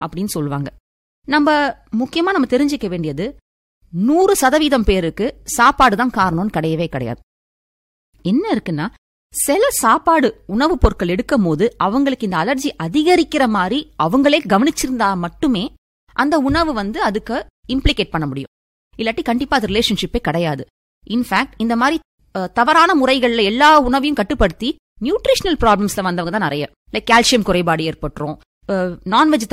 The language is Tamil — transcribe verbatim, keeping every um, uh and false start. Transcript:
அப்படின்னு சொல்லுவாங்க. நம்ம முக்கியமா நம்ம தெரிஞ்சுக்க வேண்டியது, நூறு சதவீதம் பேருக்கு சாப்பாடு தான் காரணம்னு கிடையவே கிடையாது. என்ன இருக்குன்னா, சில சாப்பாடு உணவுப் பொருட்கள் எடுக்கும் போது அவங்களுக்கு இந்த அலர்ஜி அதிகரிக்கிற மாதிரி அவங்களே கவனிச்சிருந்தா மட்டுமே அந்த உணவு வந்து அதுக்கு இம்ப்ளிகேட் பண்ண முடியும். இல்லாட்டி கண்டிப்பா அது ரிலேஷன்ஷிப்பே கிடையாது. இன்ஃபேக்ட் இந்த மாதிரி தவறான முறைகள்ல எல்லா உணவையும் கட்டுப்படுத்தி நியூட்ரிஷனல் ப்ராப்ளம்ஸ்ல வந்தவங்க தான் நிறைய. லைக் கால்சியம் குறைபாடு ஏற்பட்டுரும், நான்வெஜ்